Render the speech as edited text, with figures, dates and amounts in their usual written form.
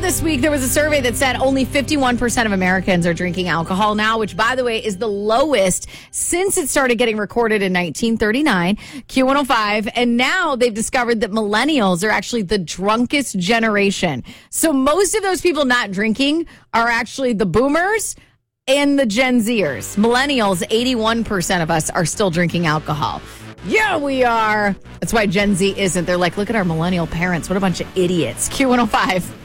this week, there was a survey that said only 51% of Americans are drinking alcohol now, which, by the way, is the lowest since it started getting recorded in 1939, Q105. And now they've discovered that millennials are actually the drunkest generation. So most of those people not drinking are actually the boomers and the Gen Zers. Millennials, 81% of us are still drinking alcohol. Yeah, we are. That's why Gen Z isn't. They're like, look at our millennial parents. What a bunch of idiots. Q105.